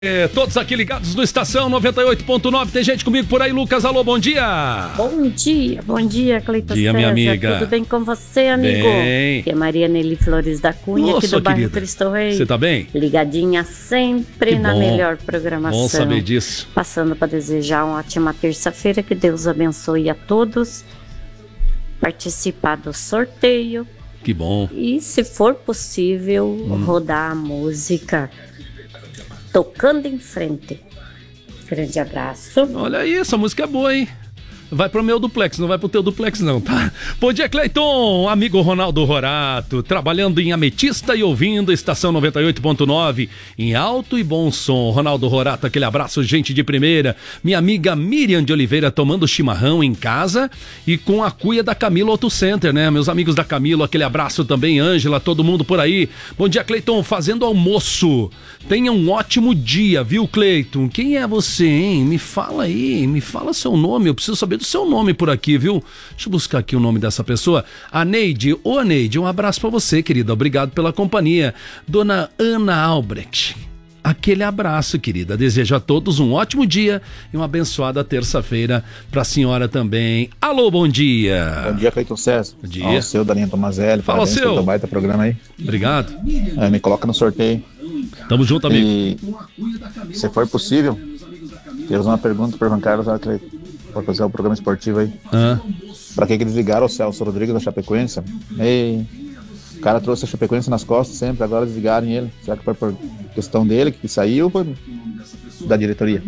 Todos aqui ligados no Estação 98.9. Tem gente comigo por aí, Lucas. Alô, bom dia. Bom dia, Cleiton Dia, César. minha amiga. Tudo bem com você, amigo? Bem. Aqui é Maria Nelly Flores da Cunha, Nossa, aqui do bairro querida. Cristo Rei. Você tá bem? Ligadinha sempre Que na bom. melhor programação. Bom saber disso. Passando para desejar uma ótima terça-feira, que Deus abençoe a todos. Participar do sorteio Que bom. e, se for possível, rodar a música Tocando em Frente. Grande abraço. Olha aí, essa música é boa, hein? Vai pro meu duplex, não vai pro teu duplex não, tá? Bom dia, Cleiton, amigo Ronaldo Rorato, trabalhando em Ametista e ouvindo Estação 98.9 em alto e bom som. Ronaldo Rorato, aquele abraço, gente de primeira. Minha amiga Miriam de Oliveira tomando chimarrão em casa e com a cuia da Camilo Auto Center, né? Meus amigos da Camilo, aquele abraço também, Ângela, todo mundo por aí. Bom dia, Cleiton, fazendo almoço. Tenha um ótimo dia, viu, Cleiton? Quem é você, hein? Me fala aí, me fala seu nome, eu preciso saber do seu nome por aqui, viu? Deixa eu buscar aqui o nome dessa pessoa. A Neide. Ô, Neide, um abraço pra você, querida. Obrigado pela companhia. Dona Ana Albrecht. Aquele abraço, querida. Desejo a todos um ótimo dia e uma abençoada terça-feira pra senhora também. Alô, bom dia. Bom dia, Cleiton César. Bom dia. Ó, o seu, Daninho Tomazelli. Fala, Parabéns seu. pelo baita programa aí. Obrigado. Me coloca no sorteio. Tamo junto, amigo. E, se for possível, quero uma pergunta para o João Carlos, para fazer o programa esportivo aí. Para que eles ligaram o Celso Rodrigues da Chapecoense? Ei, o cara trouxe a Chapecoense nas costas sempre, agora desligaram ele. Será que foi por questão dele que saiu ou da diretoria?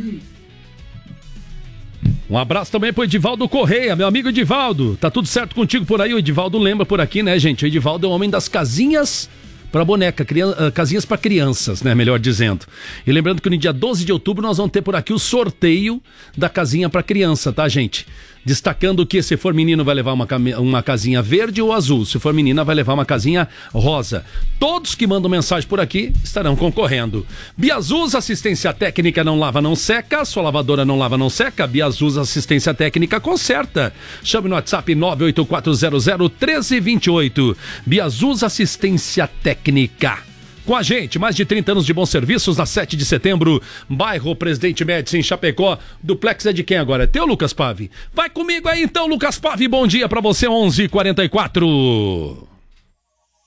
Um abraço também pro Edivaldo Correia, meu amigo Edivaldo. Tá tudo certo contigo por aí? O Edivaldo lembra por aqui, né, gente? O Edivaldo é o homem das casinhas para boneca, casinhas para crianças, né, melhor dizendo. E lembrando que no dia 12 de outubro nós vamos ter por aqui o sorteio da casinha para criança, tá, gente? Destacando que se for menino vai levar uma casinha verde ou azul, se for menina vai levar uma casinha rosa. Todos que mandam mensagem por aqui estarão concorrendo. Biazus Assistência Técnica, não lava, não seca. Sua lavadora não lava, não seca. Biazus Assistência Técnica conserta. Chame no WhatsApp 984001328. Biazus Assistência Técnica. Com a gente, mais de 30 anos de bons serviços na 7 de setembro, bairro Presidente Médici, em Chapecó. Duplex é de quem agora? É teu, Lucas Pave? Vai comigo aí então, Lucas Pave. Bom dia pra você, 11h44.